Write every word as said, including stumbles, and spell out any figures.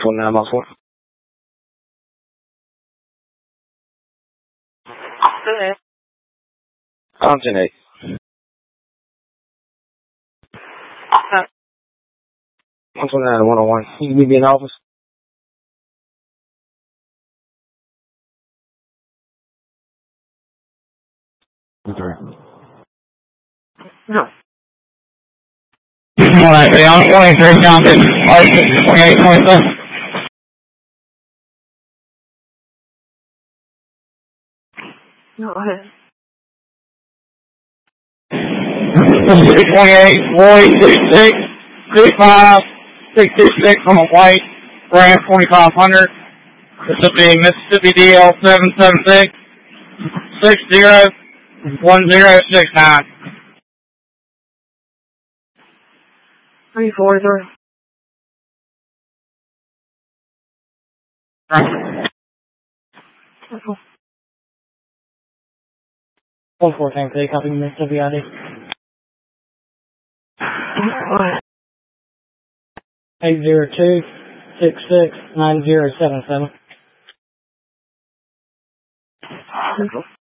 twenty-nine miles four. I'm ten eight. one twenty-nine to one oh one. You can meet me in the office? Okay. No. Alright, beyond twenty-three, Johnson, twenty-eight, twenty-seven. Go ahead. six twenty-eight, forty, sixty-six, sixty-five, six sixty-six on a white, Ram twenty-five hundred, Mississippi, Mississippi D L seven seven six, six zero, one zero six nine. three four zero. one four same thing, copy Mississippi I D. eight zero two, six six, nine zero seven seven.